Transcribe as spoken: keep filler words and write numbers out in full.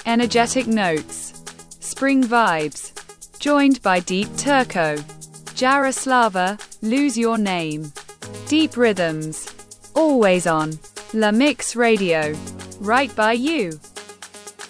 Energetic notes. Spring vibes. Joined by Deep Turco. Jaroslava, Lose Your Name. Deep rhythms. Always on. La Mix Radio. Right by you.